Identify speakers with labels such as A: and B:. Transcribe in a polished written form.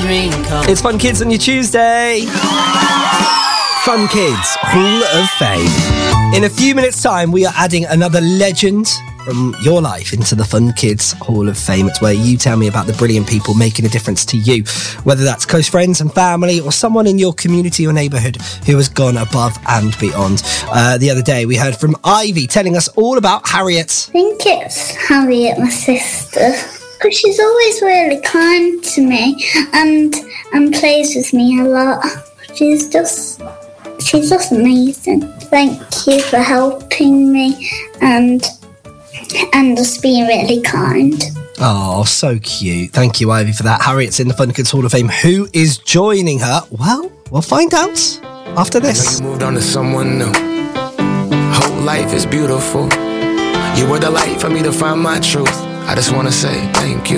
A: dream come.
B: It's Fun Kids on your Tuesday. Fun Kids Hall of Fame. In a few minutes' time, we are adding another legend from your life into the Fun Kids Hall of Fame. It's where you tell me about the brilliant people making a difference to you, whether that's close friends and family or someone in your community or neighbourhood who has gone above and beyond. The other day, we heard from Ivy telling us all about Harriet.
C: I think it's Harriet, my sister. But she's always really kind to me and plays with me a lot. She's just amazing. Thank you for helping me and just being really kind.
B: Oh, so cute. Thank you, Ivy, for that. Harriet's in the Fun Kids Hall of Fame. Who is joining her? Well, we'll find out after this.
D: You moved on to someone new. Whole life is beautiful. You were the light for me to find my truth. I just want to say thank you.